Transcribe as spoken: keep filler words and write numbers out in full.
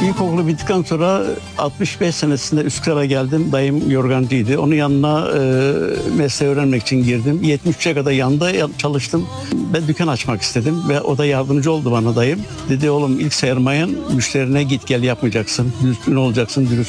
İlkokulu bittikten sonra altmış beş senesinde Üsküdar'a geldim. Dayım yorgancıydı. Onun yanına e, mesleği öğrenmek için girdim. yetmiş üçe kadar yanında çalıştım. Ben dükkan açmak istedim ve o da yardımcı oldu bana dayım. Dedi oğlum ilk sermayen müşterine git gel yapmayacaksın. Düzgün olacaksın, dürüst